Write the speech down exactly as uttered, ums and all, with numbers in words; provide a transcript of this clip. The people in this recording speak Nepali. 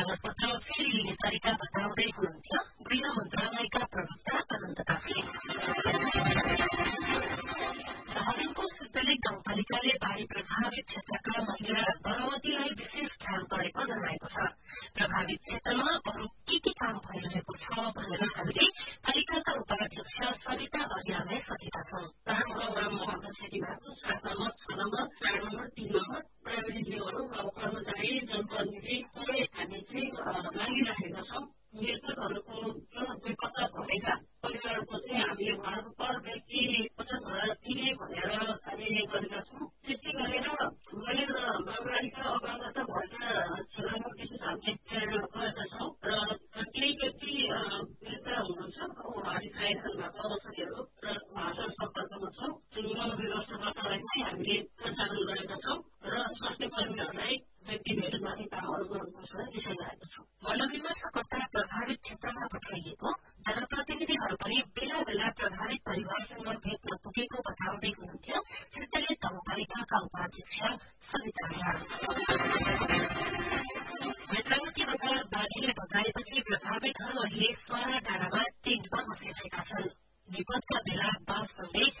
कागजपत्र फेरि लिने तरिका बताउँदै हुनुहुन्थ्यो गृह मन्त्रालयका प्रवक्ता अनन्त काफ्ले। धादिङको सिद्धलेक गाउँपालिकाले बाढ़ी प्रभावित क्षेत्रका महिला र गर्भवतीलाई विशेष ध्यान गरेको जनाएको छ। प्रभावित क्षेत्रमा अरू के के काम भइरहेको छ भनेर हामीले पालिकाका उपाध्यक्ष सविता अर्याललाई सोधेका छौं। कर्मचारी जनप्रतिनिधि सबै हामी चाहिँ लागिरहेका छौँ। मृतकहरूको बेपत्ता भएका परिवारको चाहिँ हामीले उहाँहरूको पर व्यक्ति पचास हजार तिने भनेर हामीले गरेका छौँ। त्यस्तै गरेर मैले बागवानीका अवगत भएका क्षेत्रमा विशेष हामीले प्रेरणा गरेका छौँ र केही व्यक्ति मृत हुनुहुन्छ उहाँले खाइरहनु भएको औषधिहरू र उहाँसँग सम्पर्कमा छौँ। मनोव्यवस्थाबाटलाई नै हामीले सञ्चालन गरेका छौँ र स्वास्थ्य कर्मीहरूलाई व्यक्तिगतमाथि कामहरू गर्नुपर्छ त्यसै लागेको छ। मनोविमर्शकर्ता प्रभावित क्षेत्रमा पठाइएको जनप्रतिनिधिहरू पनि बेला बेला प्रभावित परिवारसँग भेट्न पुगेको बताउँदै हुनुहुन्थ्यो सिद्धलेक गाउँपालिकाका उपाध्यक्ष सविता अर्याल। नेत्रावती बजार बाढ़ीले बगाएपछि प्रभावितहरू अहिले स्वारा डाँडामा टेन्टमा बसिरहेका छन्। विपदका बेला बाँससँगै